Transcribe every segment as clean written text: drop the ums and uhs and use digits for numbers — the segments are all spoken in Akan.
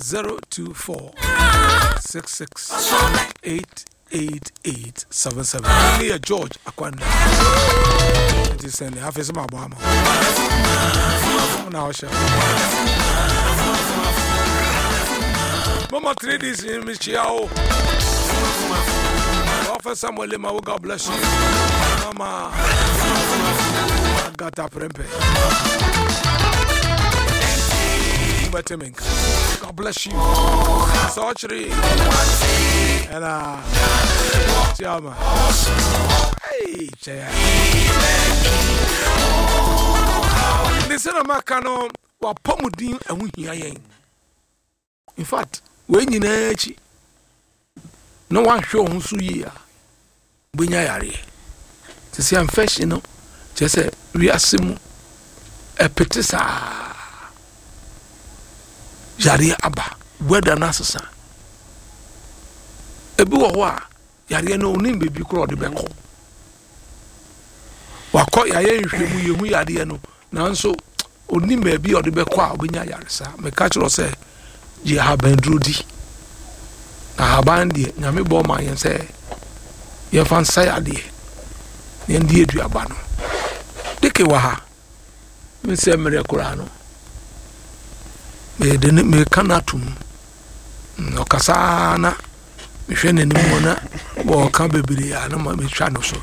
024 66 88877. Me George Akwanda. It is sending half as my bomb. Now, Mama 3 days in Michiao. Offer Samuel Lima, God bless you. Mama got up rempe. God bless you. Sorcery. And Chama. Hey, Chaya. Listen, Macano, what Pomudin and we hear. In fact, when you know, no one show who's here. When you are here, to see I'm fresh, you know, just say, we are sim a petisa. Yari Abba, whether Nassa. A boa, Yari no name baby crowd the Beko. Wako Yayan, we are the no, Nanso, only maybe or the Bequa, when Yarisa, me catch or say, ye have been drudy. I have bandy, Yami Boma, and say, ye fan sayadi, and dear Diabano. Dike Waha, Miss Emery Corano. Me kanatum no kasana me hwene ni mo na wo ka bebiri ana ma me twa no so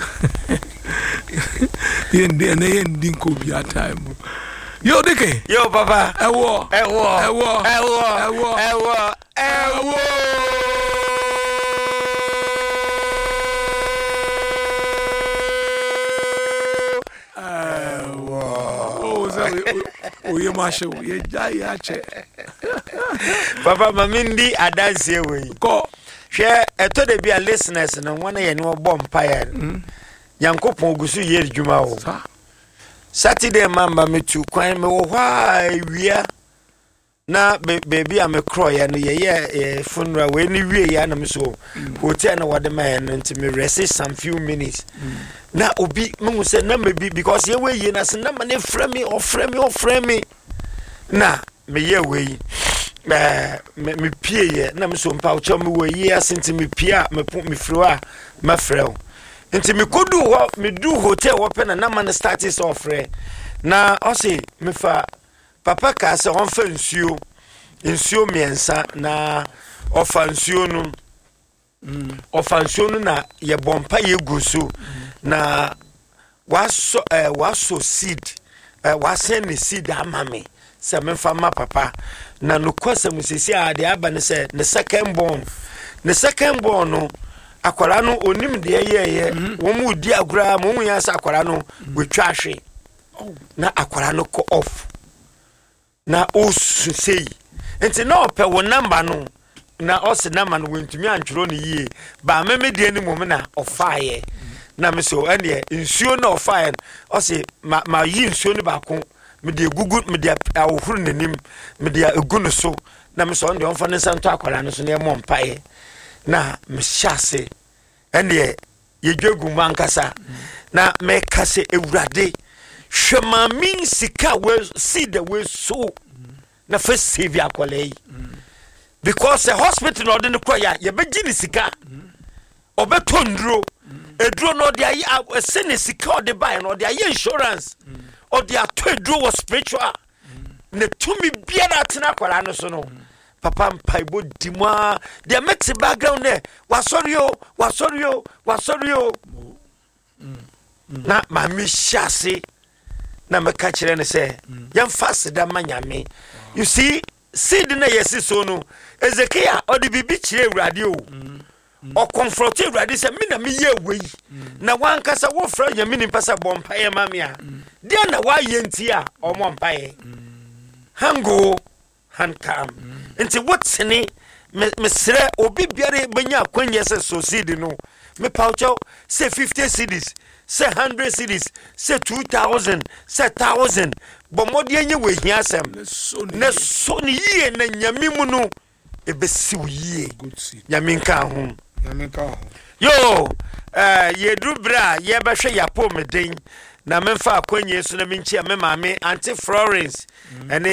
yendi nko bi atime yo dike yo papa ewo Oye mashe ye jai ache Papa mamindi adanse we ko hwe eto de bia listeners no wona ye ne obom paye Yankopon ogusu ye djuma wo Saturday mamba metu kwan me wo hwa wia na baby am crow ya no ye funeral we ni wie ya na me so hotel na wode man nti me rest some few minutes na obi me say na me bi because ye we na se na me frame me na me ye we me pie ye na me so mpa o cho me we ye asenti me pia me friwa ma frɛw nti me kodu ho me du hotel wo pe na man status ofre na o say me fa papa ka se on fa nsuo miensa na ofa nsuo no na ye bompa ye gusu na waso seed wasen ni seed amame se me fa ma papa na no kwasa musisi ade aba ne se the second born no akwara no onim de ye wo mu di agura mo mu ya sa akwara no wetwa hwe na akwara no ko off na osusei enti na ope wo number no na osi number no wentumi antworo ne yie ba memedie ni mom na ofaye na me so ene nsuo na ofaye osi ma yi nsuo ne ba ko me de gugu me de awhuru nanim me de egu no so na me so onde onfa ne santo akwara no so ne mo mpaye na me hyase ene ye dwegu mankasa na me kase ewurade hwema min sika we see the way so na first save akwale because the hospital no dey kroya ye beji ni sika obeto nduro eduro no dey ayi sene sika o dey buy no dey ayi insurance o dey ato eduro was spiritual ne tumi biara atena akwala no so no papa mpaibo dimwa dey make background there wasori o na mami shase na meka kire ne se yam fast da manyame you see seed na yesi so no Ezekiel odi bibi kire urade o o confront urade se me na me ye wei na wankasa wo fra yami ni pasa bompaye mamia de na wa ye nti a o mompaye hango hankam nti wotene mesre obi biare benya akwanye se so seed no me paucho say 50 cedis say 100 cedis say 2000 say 1000 bomodi enye we hiasem ne so ni ye na nyame mu no ebesi wo ye nyame nka ho yo ye dubra ye behwe yapo meden na memfa akwanye so na menchi me maame Auntie Florence ene